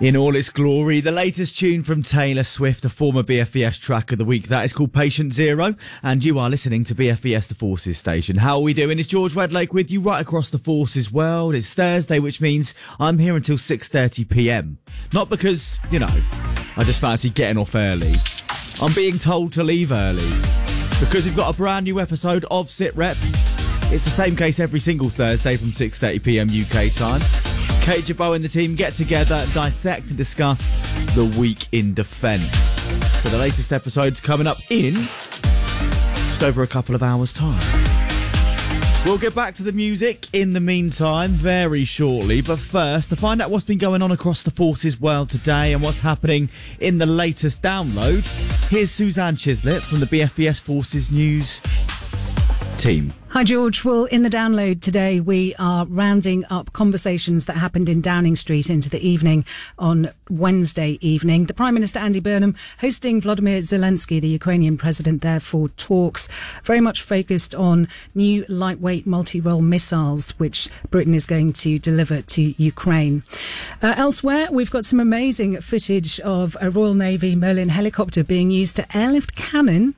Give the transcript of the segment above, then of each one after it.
In all its glory, the latest tune from Taylor Swift, a former BFES track of the week. That is called Patient Zero, and you are listening to BFES, the Forces station. How are we doing? It's George Wedlake with you right across the Forces world. It's Thursday, which means I'm here until 6:30pm. Not because, I just fancy getting off early. I'm being told to leave early because we've got a brand new episode of Sit Rep. It's the same case every single Thursday from 6:30pm UK time. Kate Jabot and the team get together, dissect and discuss the week in defence. So the latest episode's coming up in just over a couple of hours' time. We'll get back to the music in the meantime very shortly, but first, to find out what's been going on across the Forces world today and what's happening in the latest download, here's Suzanne Chislett from the BFES Forces News team. Hi George. Well, in the download today we are rounding up conversations that happened in Downing Street into the evening on Wednesday evening. The Prime Minister Andy Burnham hosting Volodymyr Zelensky, the Ukrainian president, there for talks very much focused on new lightweight multi-role missiles which Britain is going to deliver to Ukraine. Elsewhere, we've got some amazing footage of a Royal Navy Merlin helicopter being used to airlift cannon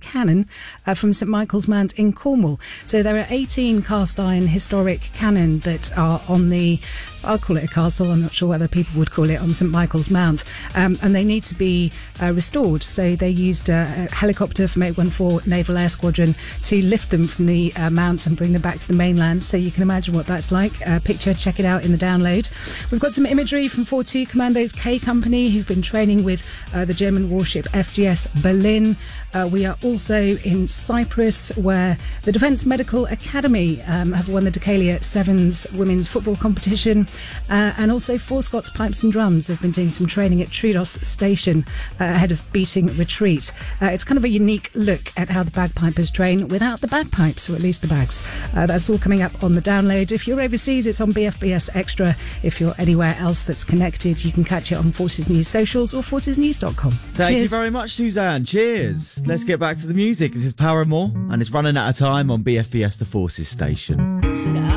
from St Michael's Mount in Cornwall. So there are 18 cast iron historic cannon that are on the, I'll call it a castle, I'm not sure what other people would call it, on St Michael's Mount, and they need to be restored. So they used a helicopter from 814 Naval Air Squadron to lift them from the mount and bring them back to the mainland. So you can imagine what that's like. Check it out in the download. We've got some imagery from 42 Commandos K Company who've been training with the German warship FGS Berlin. We are also in Cyprus, where the Defence Medical Academy have won the Decalia Sevens women's football competition, and also Four Scots Pipes and Drums have been doing some training at Troodos Station ahead of Beating Retreat. It's kind of a unique look at how the bagpipers train without the bagpipes, or at least the bags. That's all coming up on the download. If you're overseas, it's on BFBS Extra. If you're anywhere else that's connected, you can catch it on Forces News socials or forcesnews.com. Thank you very much, Suzanne. Cheers. Let's get back to the music. This is Paramore, and it's running out of time on BFBS, the Forces station.